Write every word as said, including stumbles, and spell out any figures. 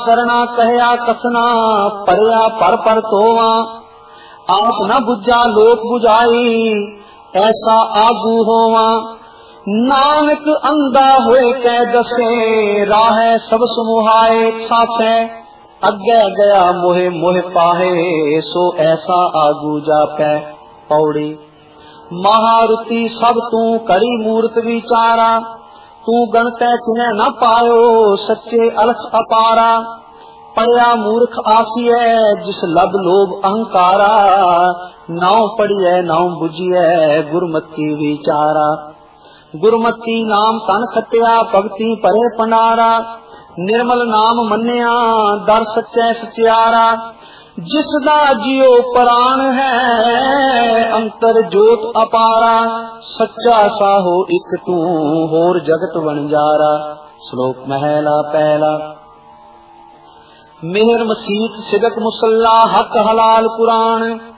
करना कहया कसना परया पर पर तोवा आप न बुझा लोक बुझाई ऐसा आगू होवा नानक अंधा होए कै दसे राह सब समुहाए छाते अगे गया मोहे मोह पाहे सो ऐसा आगू जापै। पौड़ी महारुति सब तू करी मूर्त विचारा तू गणतै तिने न पायो सच्चे अलख अपारा पढ़िया मूर्ख आसिए जिस लब लोभ अहंकारा नाव पढ़िए नाव बुझिए गुरमति विचारा गुरमति नाम तन खटिया भगति परे पंडारा निर्मल नाम मन्या दर सच्चे सचियारा जिसदा जियो प्राण है अंतर जोत अपारा सच्चा साहो इक तू होर जगत वणजारा। श्लोक महला पहला। मेहर मसीत सिदक मुसल्ला हक हलाल कुरान